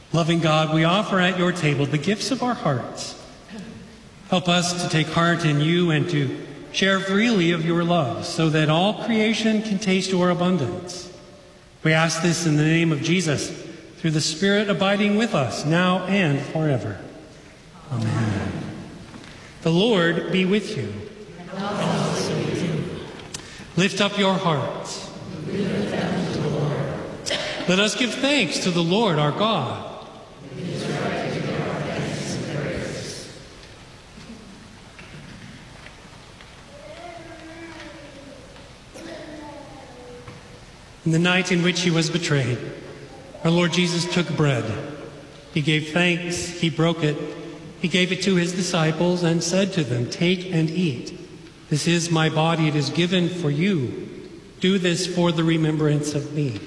Loving God, we offer at your table the gifts of our hearts. Help us to take heart in you and to share freely of your love, so that all creation can taste your abundance. We ask this in the name of Jesus, through the Spirit abiding with us, now and forever. Amen. The Lord be with you. And also with you. Lift up your hearts. We lift them to the Lord. Let us give thanks to the Lord our God. It is right to give our thanks and praise. In the night in which he was betrayed, our Lord Jesus took bread. He gave thanks, he broke it, he gave it to his disciples and said to them, "Take and eat. This is my body, it is given for you. Do this for the remembrance of me."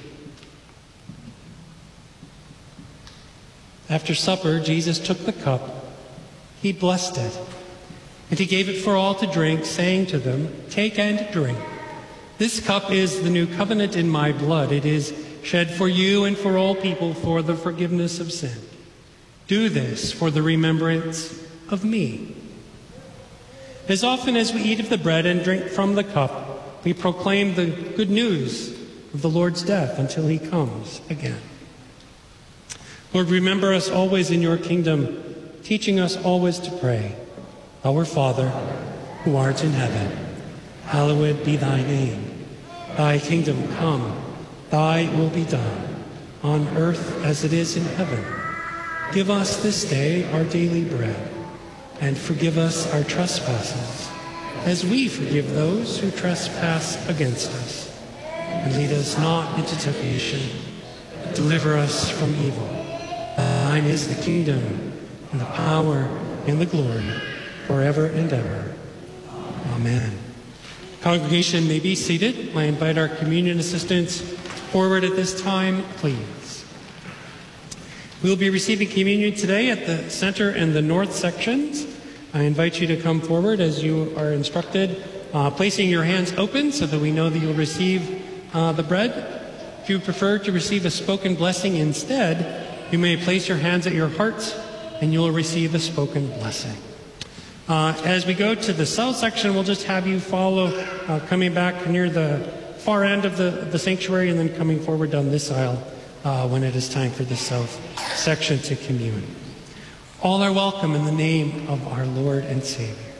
After supper, Jesus took the cup, he blessed it, and he gave it for all to drink, saying to them, "Take and drink. This cup is the new covenant in my blood. It is shed for you and for all people for the forgiveness of sin. Do this for the remembrance of me." As often as we eat of the bread and drink from the cup, we proclaim the good news of the Lord's death until he comes again. Lord, remember us always in your kingdom, teaching us always to pray. Our Father, who art in heaven, hallowed be thy name. Thy kingdom come, thy will be done, on earth as it is in heaven. Give us this day our daily bread, and forgive us our trespasses, as we forgive those who trespass against us. And lead us not into temptation, but deliver us from evil. Thine is the kingdom, and the power, and the glory, forever and ever. Amen. Congregation may be seated. I invite our communion assistants forward at this time, please. We will be receiving communion today at the center and the north sections. I invite you to come forward as you are instructed, placing your hands open so that we know that you'll receive the bread. If you prefer to receive a spoken blessing instead, you may place your hands at your hearts and you'll receive a spoken blessing. As we go to the south section, we'll just have you follow, coming back near the far end of the sanctuary and then coming forward down this aisle when it is time for the south section to commune. All are welcome in the name of our Lord and Savior.